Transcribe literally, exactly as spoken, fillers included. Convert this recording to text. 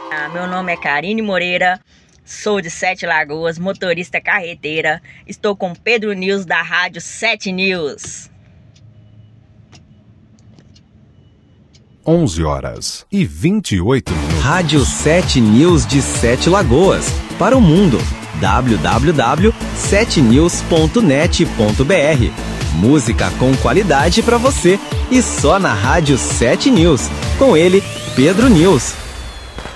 Ah, meu nome é Karine Moreira, sou de Sete Lagoas, motorista carreteira. Estou com Pedro News da Rádio Sete News. onze horas e vinte e oito minutos. Rádio Sete News de Sete Lagoas. Para o mundo. w w w ponto sete news ponto net ponto b r. Música com qualidade para você. E só na Rádio Sete News. Com ele, Pedro News.